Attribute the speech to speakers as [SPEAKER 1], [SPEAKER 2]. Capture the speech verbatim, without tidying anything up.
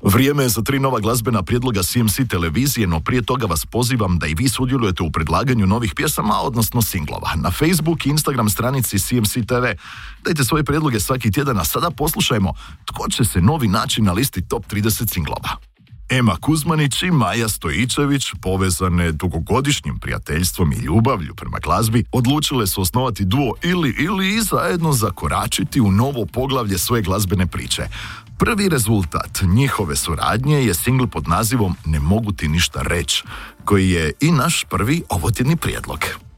[SPEAKER 1] Vrijeme je za tri nova glazbena prijedloga C M C televizije, no prije toga vas pozivam da i vi sudjelujete u predlaganju novih pjesama, odnosno singlova. Na Facebook i Instagram stranici C M C T V dajte svoje prijedloge svaki tjedan, a sada poslušajmo tko će se novi naći na listi top trideset singlova. Ema Kuzmanić i Maja Stojičević, povezane dugogodišnjim prijateljstvom i ljubavlju prema glazbi, odlučile su osnovati duo ili ili i zajedno zakoračiti u novo poglavlje svoje glazbene priče. Prvi rezultat njihove suradnje je singl pod nazivom Ne mogu ti ništa reći, koji je i naš prvi ovotjedni prijedlog.